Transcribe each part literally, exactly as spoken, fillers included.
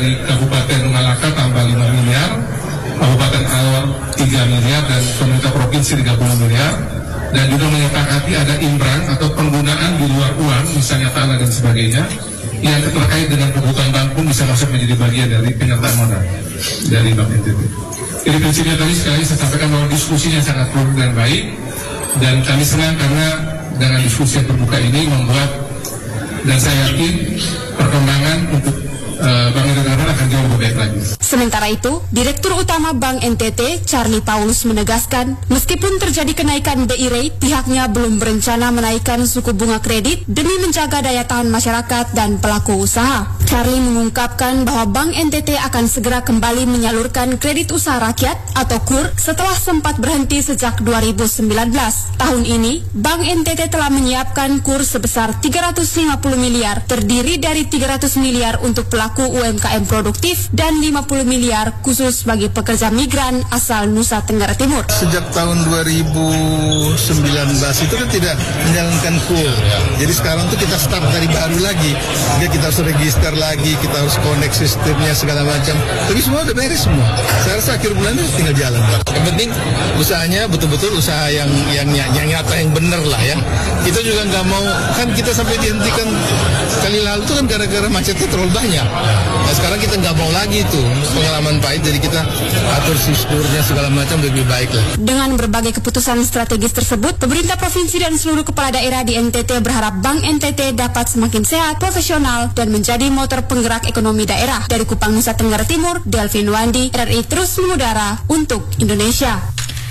dari Kabupaten Malaka tambah lima miliar, Kabupaten Alor tiga miliar, dan pemerintah provinsi tiga puluh miliar. Dan juga menyepakati ada imbrang atau penggunaan di luar uang, misalnya tanah dan sebagainya, yang terkait dengan kebutuhan bank pun bisa masuk menjadi bagian dari penyertaan modal dari Bank N T T. Jadi prinsipnya tadi sekali saya sampaikan bahwa diskusinya sangat produktif dan baik, dan kami senang karena dengan diskusi yang terbuka ini membuat, dan saya yakin perkembangan untuk uh, Bank N T T akan jauh lebih baik lagi. Sementara itu, Direktur Utama Bank N T T, Charlie Paulus menegaskan, meskipun terjadi kenaikan B I rate, pihaknya belum berencana menaikkan suku bunga kredit demi menjaga daya tahan masyarakat dan pelaku usaha. Charlie mengungkapkan bahwa Bank N T T akan segera kembali menyalurkan kredit usaha rakyat atau K U R setelah sempat berhenti sejak dua ribu sembilan belas. Tahun ini, Bank N T T telah menyiapkan K U R sebesar tiga ratus lima puluh miliar, terdiri dari tiga ratus miliar untuk pelaku U M K M produktif dan lima puluh miliar khusus bagi pekerja migran asal Nusa Tenggara Timur. Sejak tahun dua ribu sembilan belas itu kan tidak menjalankan K U R. Jadi sekarang tuh kita start dari baru lagi. Jadi kita harus register lagi, kita harus connect sistemnya segala macam. Tapi semua udah beres semua. Saya rasa akhir bulan ini tinggal jalan. Yang penting usahanya betul-betul usaha yang yang, yang nyata, yang benar lah ya. Kita juga nggak mau, kan kita sampai dihentikan kali lalu itu kan gara-gara macetnya terlalu banyak. Nah sekarang kita nggak mau lagi itu pengalaman pahit, jadi kita atur sistemnya segala macam lebih baik lah. Dengan berbagai keputusan strategis tersebut, pemerintah provinsi dan seluruh kepala daerah di N T T berharap Bank N T T dapat semakin sehat, profesional, dan menjadi motor penggerak ekonomi daerah. Dari Kupang, Nusa Tenggara Timur, Delvin Wandi, R R I terus mengudara untuk Indonesia.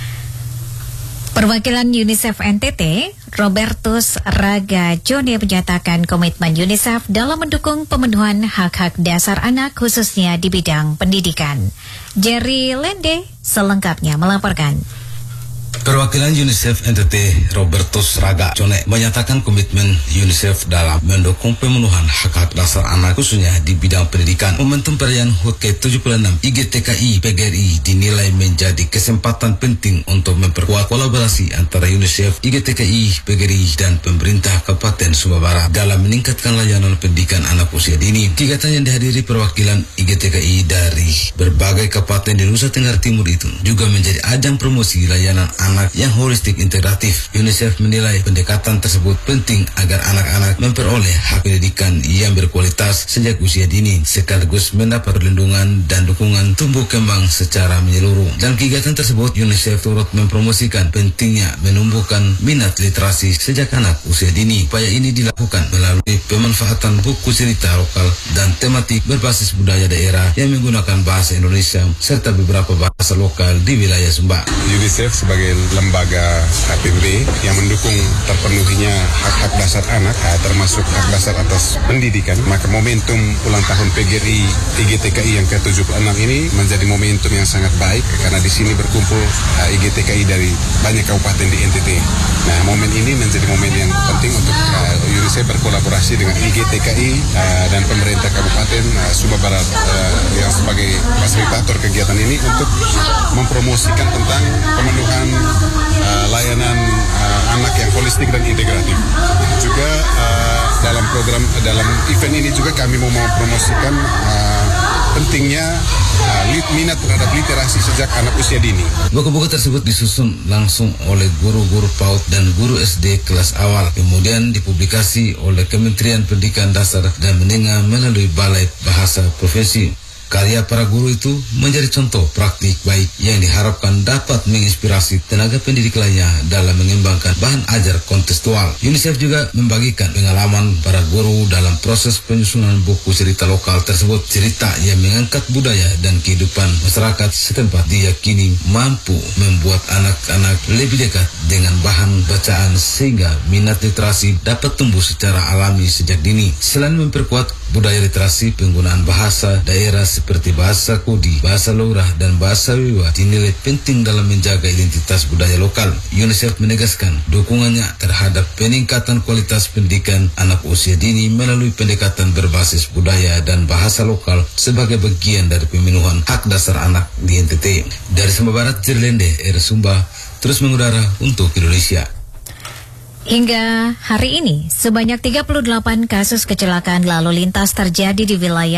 Perwakilan UNICEF N T T, Robertus Raga Jone, menyatakan komitmen UNICEF dalam mendukung pemenuhan hak-hak dasar anak khususnya di bidang pendidikan. Jerry Lende selengkapnya melaporkan. Perwakilan UNICEF N T T, Robertus Raga Jone, menyatakan komitmen UNICEF dalam mendukung pemenuhan hak-hak dasar anak khususnya di bidang pendidikan. Momentum perayaan H U T ke tujuh puluh enam I G T K I P G R I dinilai menjadi kesempatan penting untuk memperkuat kolaborasi antara UNICEF, I G T K I, P G R I, dan pemerintah Kabupaten Sumba Barat dalam meningkatkan layanan pendidikan anak usia dini. Kegiatan yang dihadiri perwakilan I G T K I dari berbagai kabupaten di Nusa Tenggara Timur itu juga menjadi ajang promosi layanan anak yang holistik integratif. UNICEF menilai pendekatan tersebut penting agar anak-anak memperoleh hak pendidikan yang berkualitas sejak usia dini, sekaligus mendapat perlindungan dan dukungan tumbuh kembang secara menyeluruh. Dalam kegiatan tersebut, UNICEF turut mempromosikan pentingnya menumbuhkan minat literasi sejak anak usia dini. Upaya ini dilakukan melalui pemanfaatan buku cerita lokal dan tematik berbasis budaya daerah yang menggunakan bahasa Indonesia serta beberapa bahasa lokal di wilayah Sumba. UNICEF sebagai lembaga P B B yang mendukung terpenuhinya hak-hak dasar anak, termasuk hak dasar atas pendidikan, maka momentum ulang tahun P G R I I G T K I yang ke tujuh puluh enam ini menjadi momentum yang sangat baik karena di sini berkumpul I G T K I dari banyak kabupaten di N T T. Nah, momen ini menjadi momen yang penting untuk uh, UNICEF berkolaborasi dengan I G T K I uh, dan pemerintah Kabupaten uh, Sumba Barat uh, yang sebagai fasilitator kegiatan ini untuk mempromosikan tentang pemenuhan uh, layanan uh, anak yang holistik dan integratif. Juga uh, dalam program dalam event ini juga kami mau mempromosikan uh, pentingnya uh, minat terhadap literasi sejak anak usia dini. Buku-buku tersebut disusun langsung oleh guru-guru PAUD dan guru S D kelas awal, kemudian dipublikasi oleh Kementerian Pendidikan Dasar dan Menengah melalui Balai Bahasa Provinsi. Karya para guru itu menjadi contoh praktik baik yang diharapkan dapat menginspirasi tenaga pendidik lainnya dalam mengembangkan bahan ajar kontekstual. UNICEF juga membagikan pengalaman para guru dalam proses penyusunan buku cerita lokal tersebut. Cerita yang mengangkat budaya dan kehidupan masyarakat setempat diyakini mampu membuat anak-anak lebih dekat dengan bahan bacaan sehingga minat literasi dapat tumbuh secara alami sejak dini. Selain memperkuat budaya literasi, penggunaan bahasa daerah seperti bahasa Kodi, bahasa Lurah, dan bahasa Wiwa dinilai penting dalam menjaga identitas budaya lokal. UNICEF menegaskan dukungannya terhadap peningkatan kualitas pendidikan anak usia dini melalui pendekatan berbasis budaya dan bahasa lokal sebagai bagian dari pemenuhan hak dasar anak di N T T. Dari Sumba Barat, Jerlende, R Sumba, terus mengudara untuk Indonesia. Hingga hari ini, sebanyak tiga puluh delapan kasus kecelakaan lalu lintas terjadi di wilayah